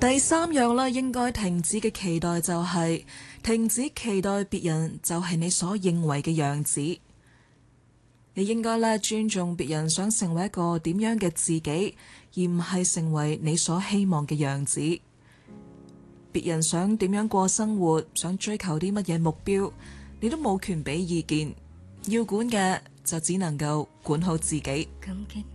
第三樣啦，應該停止嘅期待就係停止期待別人就係你所認為嘅樣子。你應該咧尊重別人想成為一個點樣嘅自己，而唔係成為你所希望嘅樣子。別人想點樣過生活，想追求啲乜嘢目標，你都冇權俾意見。要管嘅就只能夠管好自己。